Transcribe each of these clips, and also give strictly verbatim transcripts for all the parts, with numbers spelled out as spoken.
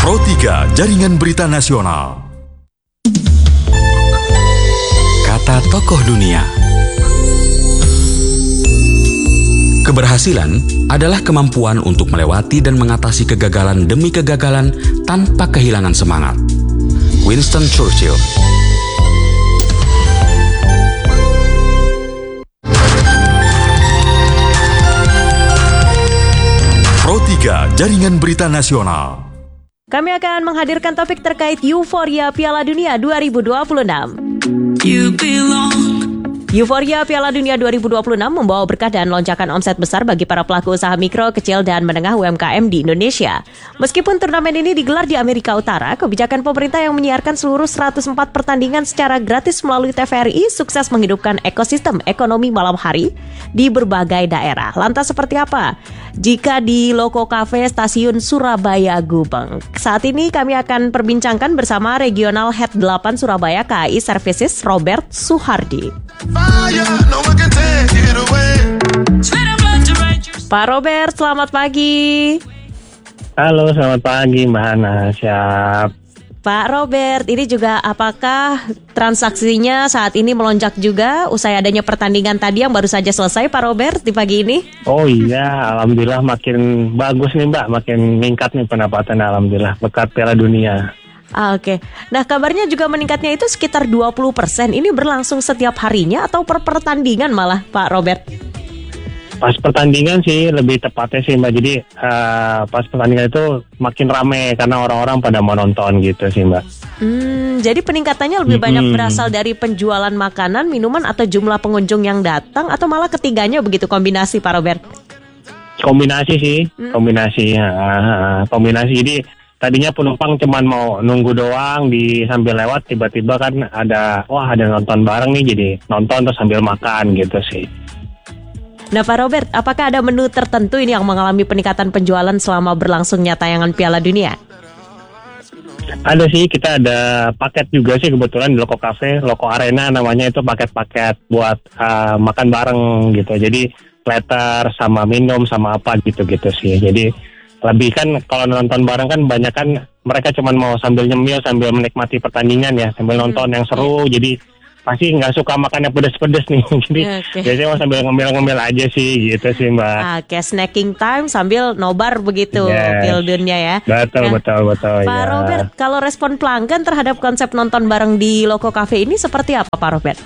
Pro tiga Jaringan Berita Nasional. Kata tokoh dunia. Keberhasilan adalah kemampuan untuk melewati dan mengatasi kegagalan demi kegagalan tanpa kehilangan semangat. Winston Churchill. Pro tiga Jaringan Berita Nasional. Kami akan menghadirkan topik terkait euforia Piala Dunia dua ribu dua puluh enam. You belong. Euforia Piala Dunia dua ribu dua puluh enam membawa berkah dan lonjakan omset besar bagi para pelaku usaha mikro, kecil, dan menengah U M K M di Indonesia. Meskipun turnamen ini digelar di Amerika Utara, kebijakan pemerintah yang menyiarkan seluruh seratus empat pertandingan secara gratis melalui T V R I sukses menghidupkan ekosistem ekonomi malam hari di berbagai daerah. Lantas seperti apa jika di Loko Cafe Stasiun Surabaya Gubeng? Saat ini kami akan perbincangkan bersama Regional Head delapan Surabaya K A I Services Robert Suhardi. Pak Robert, selamat pagi. Halo, selamat pagi Mbak Hana. Siap. Pak Robert, ini juga apakah transaksinya saat ini melonjak juga usai adanya pertandingan tadi yang baru saja selesai, Pak Robert, di pagi ini? Oh iya, alhamdulillah makin bagus nih Mbak, makin meningkat nih pendapatan alhamdulillah berkat Piala Dunia. Ah, Oke, okay. Nah kabarnya juga meningkatnya itu sekitar dua puluh persen. Ini berlangsung setiap harinya atau per pertandingan malah, Pak Robert? Pas pertandingan sih lebih tepatnya sih Mbak. Jadi uh, pas pertandingan itu makin rame karena orang-orang pada mau nonton gitu sih Mbak. Hmm, jadi peningkatannya lebih hmm. banyak berasal dari penjualan makanan, minuman, atau jumlah pengunjung yang datang, atau malah ketiganya begitu, kombinasi Pak Robert? Kombinasi sih, hmm. kombinasi. Uh, kombinasi, jadi tadinya penumpang cuman mau nunggu doang di sambil lewat, tiba-tiba kan ada, wah ada nonton bareng nih, jadi nonton terus sambil makan gitu sih. Nah Pak Robert, apakah ada menu tertentu ini yang mengalami peningkatan penjualan selama berlangsungnya tayangan Piala Dunia? Ada sih, kita ada paket juga sih kebetulan di Loko Cafe, Loko Arena namanya, itu paket-paket buat uh, makan bareng gitu. Jadi platter sama minum sama apa gitu-gitu sih. Jadi lebih kan kalau nonton bareng kan banyak kan mereka cuma mau sambil nyemil sambil menikmati pertandingan ya, sambil nonton yang seru. Jadi pasti nggak suka makan yang pedes-pedes nih. Jadi okay. biasanya mau sambil ngemil-ngemil aja sih gitu sih Mbak. Oke, okay, snacking time sambil nobar begitu yes. Pildunnya ya. Betul, nah, betul, betul. Pak ya. Robert, kalau respon pelanggan terhadap konsep nonton bareng di Loko Cafe ini seperti apa Pak Robert?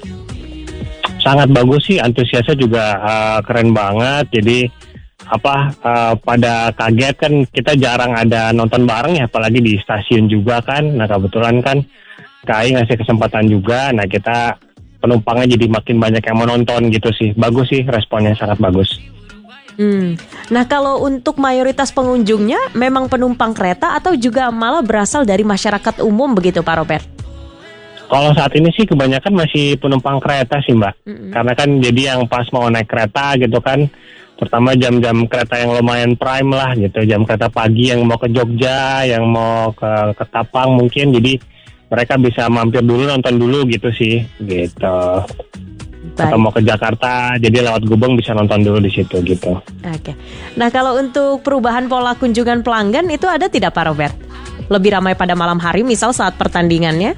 Sangat bagus sih, antusiasnya juga uh, keren banget. Jadi apa uh, pada kaget kan, kita jarang ada nonton bareng ya, apalagi di stasiun juga kan. Nah kebetulan kan K A I ngasih kesempatan juga, nah kita penumpangnya jadi makin banyak yang mau nonton gitu sih. Bagus sih, responnya sangat bagus. Hmm. Nah kalau untuk mayoritas pengunjungnya memang penumpang kereta atau juga malah berasal dari masyarakat umum begitu Pak Robert? Kalau saat ini sih kebanyakan masih penumpang kereta sih Mbak. Mm-hmm. Karena kan jadi yang pas mau naik kereta gitu kan, terutama jam-jam kereta yang lumayan prime lah gitu, jam kereta pagi yang mau ke Jogja, yang mau ke Ketapang mungkin, jadi mereka bisa mampir dulu, nonton dulu gitu sih, gitu. Baik. Atau mau ke Jakarta, jadi lewat Gubeng bisa nonton dulu di situ gitu. Oke. Nah kalau untuk perubahan pola kunjungan pelanggan itu ada tidak Pak Robert? Lebih ramai pada malam hari, misal saat pertandingannya?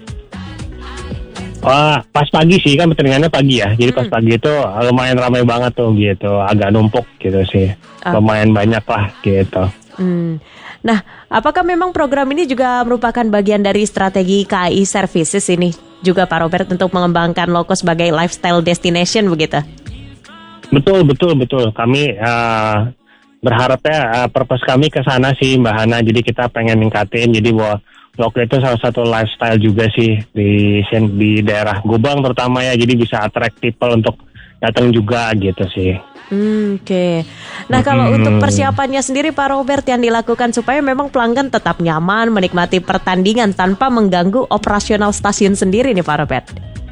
Wah, pas pagi sih, kan pertandingannya pagi ya. Jadi pas hmm. pagi itu lumayan ramai banget tuh gitu, agak numpuk gitu sih. Oh. Lumayan banyak lah gitu. Hmm. Nah, apakah memang program ini juga merupakan bagian dari strategi K A I Services ini juga Pak Robert untuk mengembangkan Loko sebagai lifestyle destination begitu? Betul, betul, betul. Kami uh, berharapnya uh, purpose kami ke sana sih Mbak Hana. Jadi kita pengen ningkatin, jadi bahwa Loko itu salah satu lifestyle juga sih di di daerah Gubeng terutama ya, jadi bisa attract people untuk datang juga gitu sih. Hmm, Oke. Okay. Nah kalau hmm. untuk persiapannya sendiri Pak Robert yang dilakukan supaya memang pelanggan tetap nyaman menikmati pertandingan tanpa mengganggu operasional stasiun sendiri nih Pak Robert.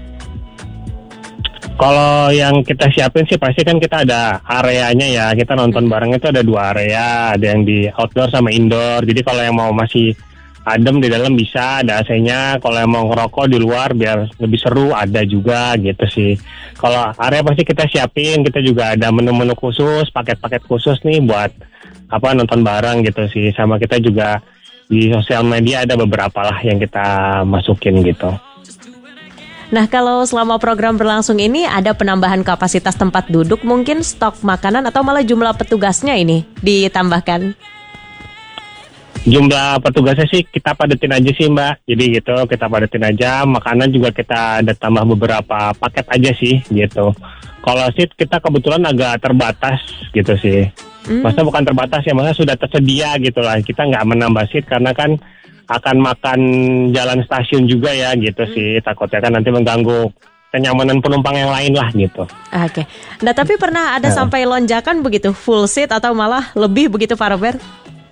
Kalau yang kita siapin sih pasti kan kita ada areanya ya, kita nonton bareng itu ada dua area, ada yang di outdoor sama indoor. Jadi kalau yang mau masih adem di dalam bisa, ada A C-nya. Kalau yang mau ngerokok di luar biar lebih seru ada juga gitu sih. Kalau area pasti kita siapin, kita juga ada menu-menu khusus, paket-paket khusus nih buat apa nonton bareng gitu sih. Sama kita juga di sosial media ada beberapa lah yang kita masukin gitu. Nah, kalau selama program berlangsung ini ada penambahan kapasitas tempat duduk, mungkin stok makanan atau malah jumlah petugasnya ini ditambahkan? Jumlah petugasnya sih kita padetin aja sih Mbak. Jadi gitu kita padetin aja. Makanan juga kita ada tambah beberapa paket aja sih gitu. Kalau seat kita kebetulan agak terbatas gitu sih. Hmm. Maksudnya bukan terbatas ya, maksudnya sudah tersedia gitu lah. Kita nggak menambah seat karena kan akan makan jalan stasiun juga ya gitu hmm. sih. Takutnya kan nanti mengganggu kenyamanan penumpang yang lain lah gitu. Oke. Nah tapi pernah ada nah. sampai lonjakan begitu full seat atau malah lebih begitu Pak Robert?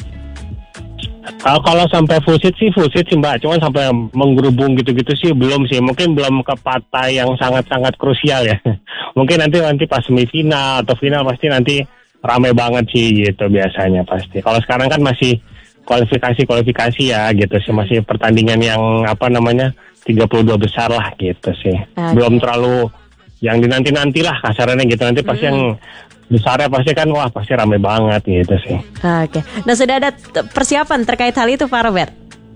Uh, kalau sampai full seat sih full seat sih Mbak. Cuman sampai menggerubung gitu-gitu sih belum sih. Mungkin belum ke partai yang sangat-sangat krusial ya. Mungkin nanti nanti pas semifinal atau final pasti nanti ramai banget sih gitu biasanya pasti. Kalau sekarang kan masih kualifikasi-kualifikasi ya gitu sih, masih pertandingan yang apa namanya tiga puluh dua besar lah gitu sih. Okay. Belum terlalu yang dinanti-nanti lah kasarnya gitu, nanti pasti hmm. yang besarnya pasti kan wah pasti ramai banget gitu sih. Oke, okay. Nah sudah ada persiapan terkait hal itu Pak Robert?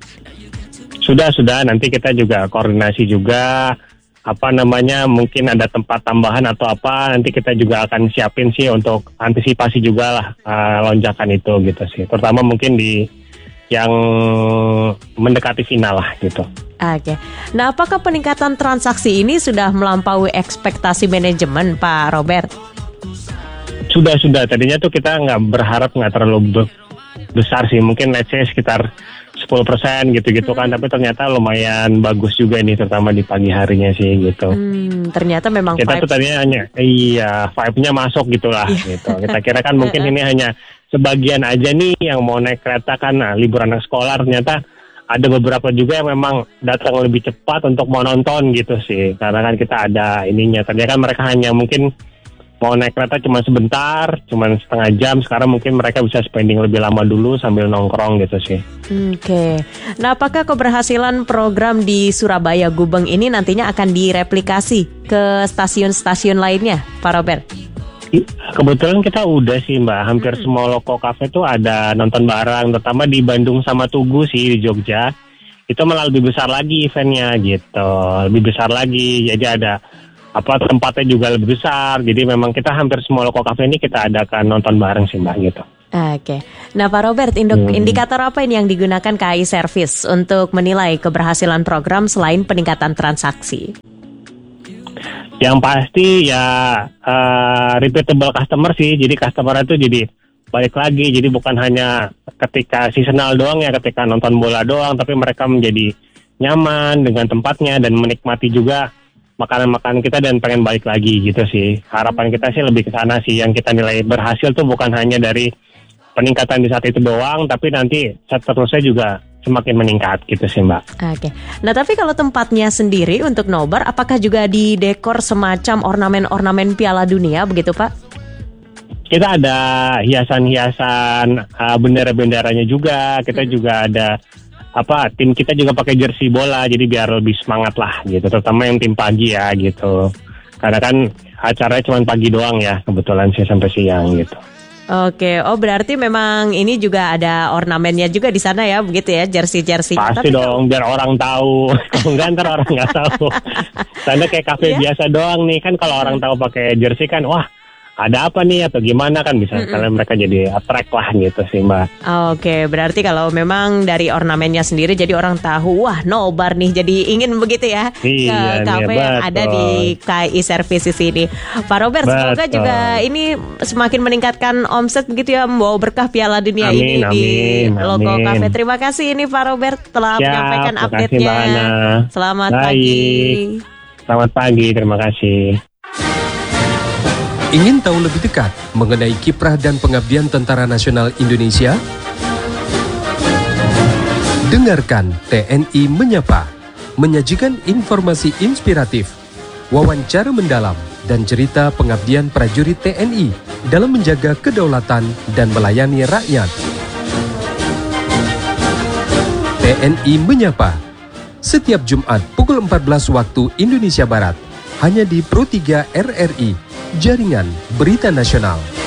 Sudah, sudah, nanti kita juga koordinasi juga apa namanya mungkin ada tempat tambahan atau apa, nanti kita juga akan siapin sih untuk antisipasi juga lah uh, lonjakan itu gitu sih, terutama mungkin di yang mendekati final lah gitu. Oke, nah apakah peningkatan transaksi ini sudah melampaui ekspektasi manajemen Pak Robert? Sudah, sudah, tadinya tuh kita nggak berharap nggak terlalu besar sih, mungkin let's say sekitar sepuluh persen gitu-gitu kan, tapi ternyata lumayan bagus juga nih, terutama di pagi harinya sih gitu. Hmm, ternyata memang kita vibe... tuh tadinya hanya iya vibe-nya masuk gitulah gitu. Kita kira kan mungkin ini hanya sebagian aja nih yang mau naik kereta kan, nah, liburan anak sekolah, ternyata ada beberapa juga yang memang datang lebih cepat untuk mau nonton gitu sih, karena kan kita ada ininya. Tadinya kan mereka hanya mungkin mau naik kereta cuma sebentar, cuma setengah jam. Sekarang mungkin mereka bisa spending lebih lama dulu sambil nongkrong gitu sih. Oke. Okay. Nah, apakah keberhasilan program di Surabaya Gubeng ini nantinya akan direplikasi ke stasiun-stasiun lainnya, Pak Robert? Kebetulan kita udah sih Mbak, hampir hmm. semua loko cafe tuh ada nonton bareng, terutama di Bandung sama Tugu sih di Jogja. Itu malah lebih besar lagi eventnya gitu, lebih besar lagi. Jadi ada apa tempatnya juga lebih besar, jadi memang kita hampir semua loko cafe ini kita adakan nonton bareng sih Mbak gitu. Oke, nah Pak Robert, induk, hmm. indikator apa ini yang digunakan K A I Service untuk menilai keberhasilan program selain peningkatan transaksi? Yang pasti ya uh, repeatable customer sih, jadi customer itu jadi balik lagi, jadi bukan hanya ketika seasonal doang ya, ketika nonton bola doang, tapi mereka menjadi nyaman dengan tempatnya dan menikmati juga makanan-makanan kita dan pengen balik lagi gitu sih. Harapan kita sih lebih ke sana sih, yang kita nilai berhasil tuh bukan hanya dari peningkatan di saat itu doang, tapi nanti seterusnya juga semakin meningkat gitu sih Mbak. Oke, nah tapi kalau tempatnya sendiri untuk nobar, apakah juga didekor semacam ornamen-ornamen Piala Dunia begitu Pak? Kita ada hiasan-hiasan uh, bendera-benderanya juga, kita juga ada apa tim kita juga pakai jersey bola, jadi biar lebih semangat lah gitu, terutama yang tim pagi ya gitu, karena kan acaranya cuma pagi doang ya, kebetulan sih sampai siang gitu. Oke, oh berarti memang ini juga ada ornamennya juga di sana ya, begitu ya, jersey-jersey. Pasti tapi dong, biar orang tahu. Kalau enggak ntar orang nggak tahu. Sana kayak kafe yeah. biasa doang nih kan, kalau orang tahu pakai jersey kan, wah ada apa nih atau gimana kan bisa kalian mereka jadi attract lah gitu sih Mbak. Oke, berarti kalau memang dari ornamennya sendiri jadi orang tahu wah nobar nih, jadi ingin begitu ya iya, ke kafe yang ada di K A I Services ini. Pak Robert, betul. Semoga juga ini semakin meningkatkan omset begitu ya, membawa berkah Piala Dunia amin, ini amin, di amin. Loko Cafe. Terima kasih ini Pak Robert telah Siap, menyampaikan update-nya. Selamat Baik. pagi. Selamat pagi, terima kasih. Ingin tahu lebih dekat mengenai kiprah dan pengabdian Tentara Nasional Indonesia? Dengarkan T N I Menyapa, menyajikan informasi inspiratif, wawancara mendalam, dan cerita pengabdian prajurit T N I dalam menjaga kedaulatan dan melayani rakyat. T N I Menyapa, setiap Jumat pukul empat belas waktu Indonesia Barat, hanya di Pro tiga R R I, Jaringan Berita Nasional.